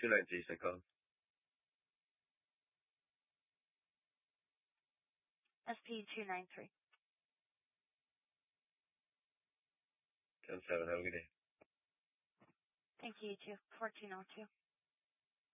293 is the code. SP293. 10-7, have a good day. Thank you, you too. 1402.